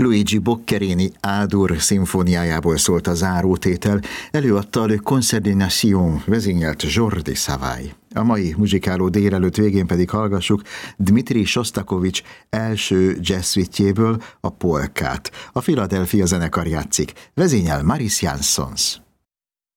Luigi Boccherini A-dur szimfóniájából szólt a zárótétel, előadta a Le Concert des Nations, vezényelt Jordi Savall. A mai muzsikáló délelőtt végén pedig hallgassuk Dmitri Sostakovich első jazz suite-jéből a polkát. A Philadelphia zenekar játszik, vezényel Maris Jansons.